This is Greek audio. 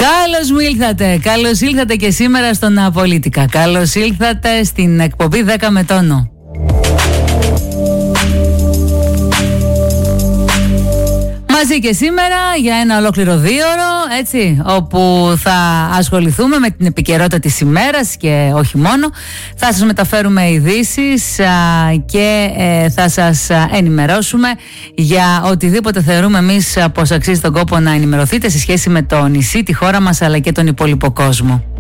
Καλώς ήλθατε και σήμερα στον Απολίτικα. Καλώς ήλθατε στην εκπομπή 10 με τόνο. Μαζί και σήμερα για ένα ολόκληρο 2ωρο, έτσι, όπου θα ασχοληθούμε με την επικαιρότητα της ημέρας και όχι μόνο. Θα σας μεταφέρουμε ειδήσεις και θα σας ενημερώσουμε για οτιδήποτε θεωρούμε εμείς πως αξίζει τον κόπο να ενημερωθείτε σε σχέση με το νησί, τη χώρα μας αλλά και τον υπόλοιπο κόσμο.